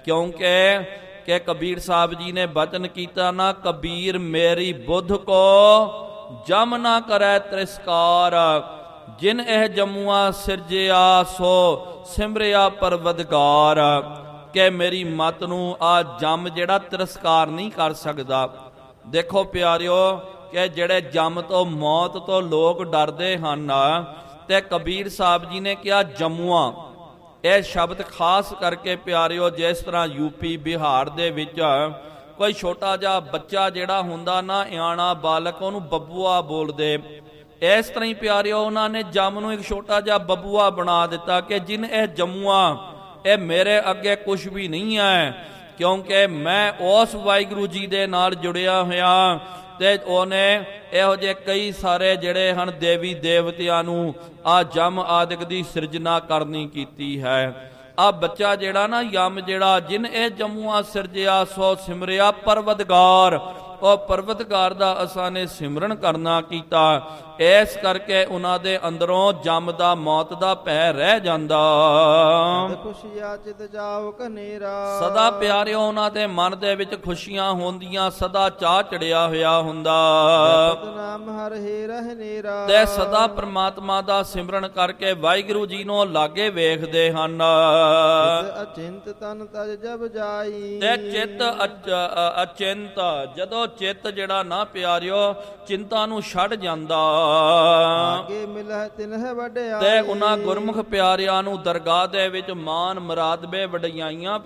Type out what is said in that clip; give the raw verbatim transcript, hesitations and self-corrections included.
क्योंकि कि कबीर साहब जी ने बचन किया ना, कबीर मेरी बुद्ध को जम ना करे तिरस्कार, जिन एह जमुआ सिरजिया सो सिमरिया परवदगार। कि मेरी मत नूं आ जम जिहड़ा तिरस्कार नहीं कर सकदा। देखो प्यारिओ कि जिहड़े जम तो मौत तो लोग डरदे हन, ते कबीर साहब जी ने कहा जमुआ। ਇਹ ਸ਼ਬਦ ਖਾਸ ਕਰਕੇ ਪਿਆਰਿਓ, ਜਿਸ ਤਰ੍ਹਾਂ ਯੂਪੀ ਬਿਹਾਰ ਦੇ ਵਿੱਚ ਕੋਈ ਛੋਟਾ ਜਿਹਾ ਬੱਚਾ ਜਿਹੜਾ ਹੁੰਦਾ ਨਾ, ਇਆਣਾ ਬਾਲਕ, ਉਹਨੂੰ ਬੱਬੂਆ ਬੋਲਦੇ। ਇਸ ਤਰ੍ਹਾਂ ਹੀ ਪਿਆਰਿਓ ਉਹਨਾਂ ਨੇ ਜੰਮ ਨੂੰ ਇੱਕ ਛੋਟਾ ਜਿਹਾ ਬੱਬੂਆ ਬਣਾ ਦਿੱਤਾ ਕਿ ਜਿਨ ਇਹ ਜੰਮੂਆ, ਇਹ ਮੇਰੇ ਅੱਗੇ ਕੁਝ ਵੀ ਨਹੀਂ ਹੈ, ਕਿਉਂਕਿ ਮੈਂ ਉਸ ਵਾਹਿਗੁਰੂ ਜੀ ਦੇ ਨਾਲ ਜੁੜਿਆ ਹੋਇਆ। ਤੇ ਉਹਨੇ ਇਹੋ ਜਿਹੇ ਕਈ ਸਾਰੇ ਜਿਹੜੇ ਹਨ ਦੇਵੀ ਦੇਵਤਿਆਂ ਨੂੰ ਆ ਜਮ ਆਦਿਕ ਦੀ ਸਿਰਜਣਾ ਕਰਨੀ ਕੀਤੀ ਹੈ। ਆ ਬੱਚਾ ਜਿਹੜਾ ਨਾ ਯਮ ਜਿਹੜਾ, ਜਿਨ ਇਹ ਜਮੂਆ ਸਿਰਜਿਆ ਸੋ ਸਿਮਰਿਆ ਪਰਵਤਗਾਰ, ਉਹ ਪਰਵਤਗਾਰ ਦਾ ਅਸਾਂ ਨੇ ਸਿਮਰਨ ਕਰਨਾ ਕੀਤਾ। ਇਸ ਕਰਕੇ ਉਹਨਾਂ ਦੇ ਅੰਦਰੋਂ ਜਮ ਦਾ ਮੌਤ ਦਾ ਭੈ ਰਹਿ ਜਾਂਦਾ। ਖੁਸ਼ੀਆਂ ਚਿਤ ਜਾਓ ਕਨੇਰਾ, ਸਦਾ ਪਿਆਰਿਓ ਉਹਨਾਂ ਦੇ ਮਨ ਦੇ ਵਿੱਚ ਖੁਸ਼ੀਆਂ ਹੁੰਦੀਆਂ, ਸਦਾ ਚਾਹ ਚੜਿਆ ਹੋਇਆ ਹੁੰਦਾ। ਨਾਮ ਹਰ ਹੀ ਰਹਿਨੇਰਾ, ਤੇ ਸਦਾ ਪ੍ਰਮਾਤਮਾ ਦਾ ਸਿਮਰਨ ਕਰਕੇ ਵਾਹਿਗੁਰੂ ਜੀ ਨੂੰ ਲਾਗੇ ਵੇਖਦੇ ਹਨ। ਅਚਿੰਤ ਤਨ ਤਜ ਜਬ ਜਾਈ, ਤੇ ਚਿੱਤ ਅਚਿੰਤ, ਜਦੋਂ ਚਿੱਤ ਜਿਹੜਾ ਨਾ ਪਿਆਰਿਓ ਚਿੰਤਾ ਨੂੰ ਛੱਡ ਜਾਂਦਾ, ਅੱਗੇ ਮਿਲਹਿ ਤਿਨਹਿ ਵਡਿਆਈ। ਤੇ ਉਹਨਾਂ ਗੁਰਮੁਖ ਪਿਆਰਿਆਂ ਨੂੰ ਦਰਗਾਹ ਦੇ ਵਿੱਚ ਮਾਨ ਮਰਾਦਬੇ ਵਡਿਆਈਆਂ